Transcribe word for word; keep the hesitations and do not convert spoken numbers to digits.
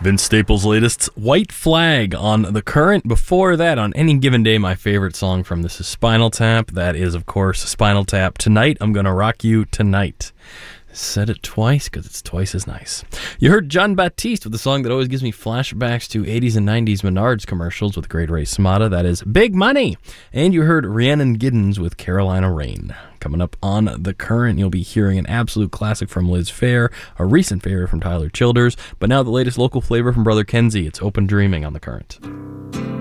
Vince Staples' latest White Flag on The Current. Before that, on Any Given Day, my favorite song from this is Spinal Tap. That is, of course, Spinal Tap. Tonight, I'm Gonna Rock You Tonight. Said it twice because it's twice as nice. You heard John Batiste with a song that always gives me flashbacks to eighties and nineties Menards commercials with Great Ray Smata. That is Big Money. And you heard Rhiannon Giddens with Carolina Rain. Coming up on The Current, you'll be hearing an absolute classic from Liz Phair, a recent favorite from Tyler Childers, but now the latest local flavor from Brother Kenzie. It's Open Dreaming on The Current.